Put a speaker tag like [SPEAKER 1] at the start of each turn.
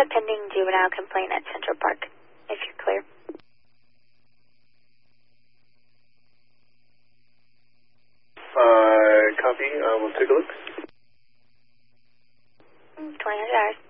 [SPEAKER 1] a pending juvenile complaint at Central Park, if you're clear.
[SPEAKER 2] Copy. We'll take a look.
[SPEAKER 1] $2,000.